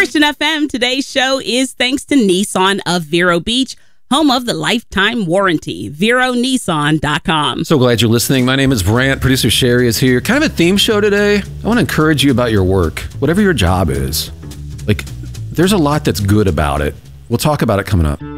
Christian FM. Today's show is thanks to Nissan of Vero Beach, home of the lifetime warranty. VeroNissan.com. So glad you're listening. My name is Brant. Producer Sherry is here. Kind of a theme show today. I want to encourage you about your work, whatever your job is. Like, there's a lot that's good about it. We'll talk about it coming up.